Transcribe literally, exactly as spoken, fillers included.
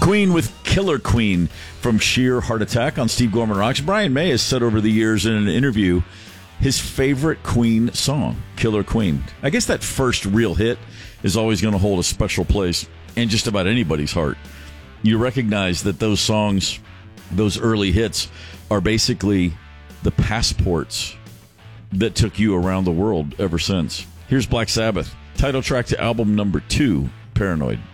Queen with Killer Queen from Sheer Heart Attack on Steve Gorman Rocks. Brian May has said over the years in an interview his favorite Queen song, Killer Queen. I guess that first real hit is always going to hold a special place in just about anybody's heart. You recognize that those songs, those early hits, are basically the passports that took you around the world ever since. Here's Black Sabbath, title track to album number two, Paranoid.